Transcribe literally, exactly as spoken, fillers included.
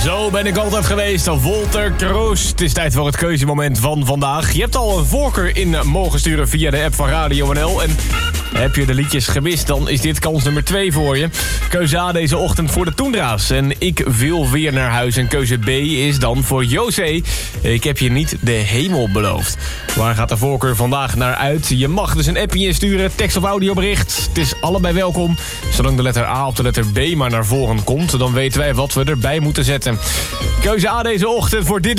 Zo ben ik altijd geweest, Wolter Kroes. Het is tijd voor het keuzemoment van vandaag. Je hebt al een voorkeur in mogen sturen via de app van Radio N L. En heb je de liedjes gemist, dan is dit kans nummer twee voor je. Keuze A deze ochtend voor de Toendra's. En Ik wil weer naar huis. En keuze B is dan voor José. Ik heb je niet de hemel beloofd. Waar gaat de voorkeur vandaag naar uit? Je mag dus een appje insturen, tekst of audiobericht. Het is allebei welkom. Zolang de letter A of de letter B maar naar voren komt, dan weten wij wat we erbij moeten zetten. Keuze A deze ochtend voor dit